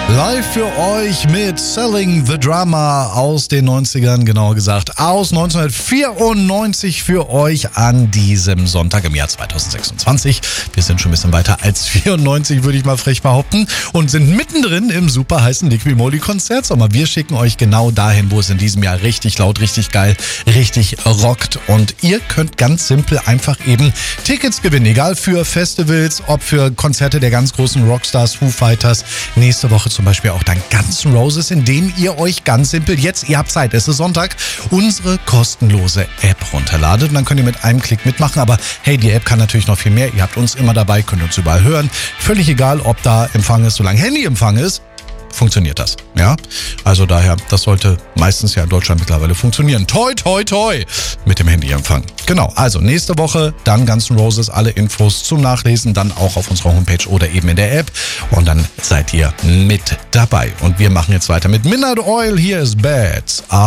Live für euch mit Selling the Drama aus den 90ern, genauer gesagt aus 1994 für euch an diesem Sonntag im Jahr 2026. Wir sind schon ein bisschen weiter als 94, würde ich mal frech behaupten, und sind mittendrin im super heißen Liqui-Moly-Konzertsommer. Wir schicken euch genau dahin, wo es in diesem Jahr richtig laut, richtig geil, richtig rockt. Und ihr könnt ganz simpel einfach eben Tickets gewinnen, egal für Festivals, ob für Konzerte der ganz großen Rockstars, Foo Fighters, nächste Woche zum Beispiel auch dann Guns N' Roses, indem ihr euch ganz simpel jetzt, ihr habt Zeit, es ist Sonntag, unsere kostenlose App runterladet und dann könnt ihr mit einem Klick mitmachen, aber hey, die App kann natürlich noch viel mehr, ihr habt uns immer dabei, könnt uns überall hören, völlig egal, ob da Empfang ist, solange Handyempfang ist, funktioniert das, ja? Also daher, das sollte meistens ja in Deutschland mittlerweile funktionieren. Toi, toi, toi mit dem Handyempfang. Genau, also nächste Woche dann Guns N' Roses, alle Infos zum Nachlesen, dann auch auf unserer Homepage oder eben in der App und dann seid ihr mit dabei. Und wir machen jetzt weiter mit Midnight Oil, hier ist Bad.